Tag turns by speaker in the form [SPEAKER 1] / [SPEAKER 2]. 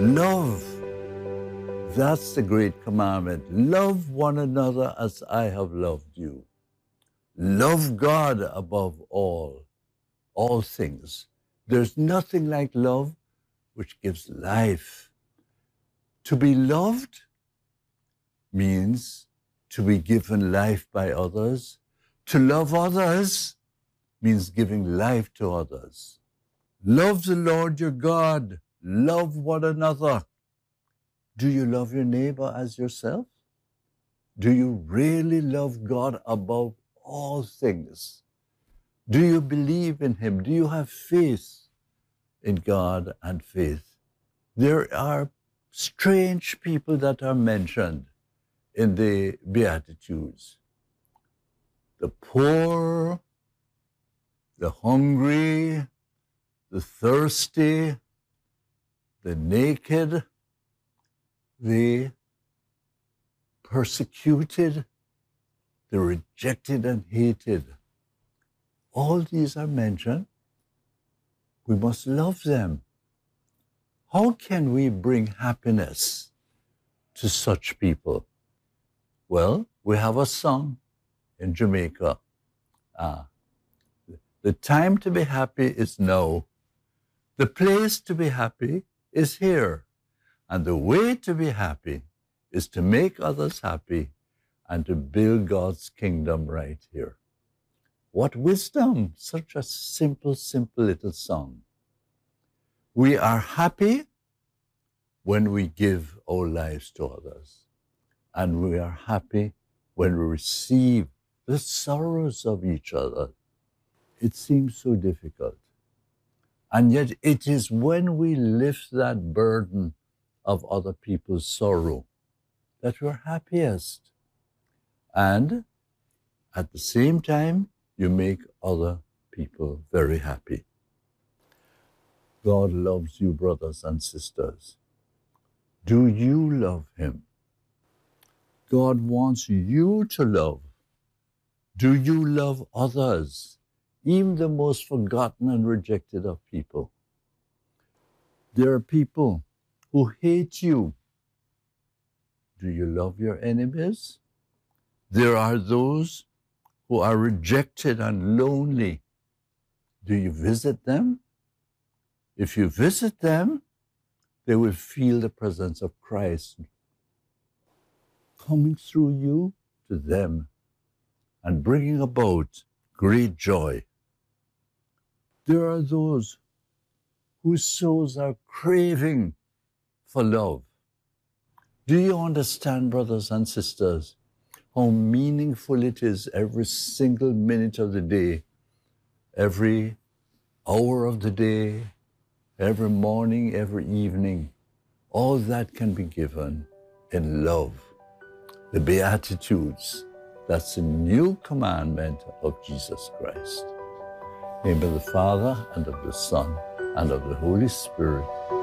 [SPEAKER 1] Love. That's the great commandment. Love one another as I have loved you. Love God above all things. There's nothing like love which gives life. To be loved means to be given life by others. To love others means giving life to others. Love the Lord your God. Love one another. Do you love your neighbor as yourself? Do you really love God above all things? Do you believe in him? Do you have faith in God and faith? There are strange people that are mentioned in the Beatitudes. The poor, the hungry, the thirsty, the naked, the persecuted, the rejected and hated. All these are mentioned. We must love them. How can we bring happiness to such people? Well, we have a song in Jamaica. The time to be happy is now. The place to be happy is here. And the way to be happy is to make others happy and to build God's kingdom right here. What wisdom! Such a simple, simple little song. We are happy when we give our lives to others. And we are happy when we receive the sorrows of each other. It seems so difficult. And yet it is when we lift that burden of other people's sorrow that we're happiest. And at the same time, you make other people very happy. God loves you, brothers and sisters. Do you love him? God wants you to love. Do you love others, even the most forgotten and rejected of people? There are people who hate you. Do you love your enemies? There are those who are rejected and lonely. Do you visit them? If you visit them, they will feel the presence of Christ coming through you to them and bringing about great joy. There are those whose souls are craving for love. Do you understand, brothers and sisters, how meaningful it is every single minute of the day, every hour of the day, every morning, every evening? All that can be given in love. The Beatitudes, that's the new commandment of Jesus Christ. In the name of the Father, and of the Son, and of the Holy Spirit.